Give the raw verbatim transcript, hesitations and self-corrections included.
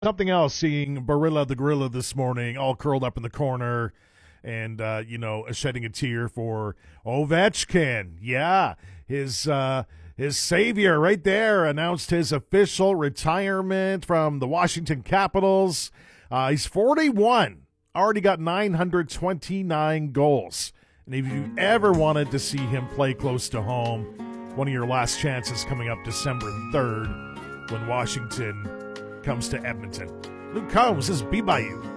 Something else, seeing Barilla the Gorilla this morning, all curled up in the corner and, uh, you know, shedding a tear for Ovechkin. Yeah, his uh, his savior right there announced his official retirement from the Washington Capitals. Uh, he's forty-one, already got nine hundred twenty-nine goals. And if you ever wanted to see him play close to home, one of your last chances coming up December third when Washington comes to Edmonton. Luke Combs, this is Be By You.